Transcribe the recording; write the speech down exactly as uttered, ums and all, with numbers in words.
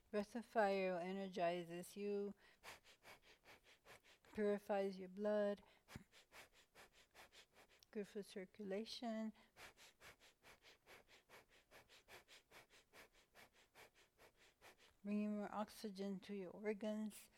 Breath of fire energizes you, purifies your blood, good for circulation, bringing more oxygen to your organs,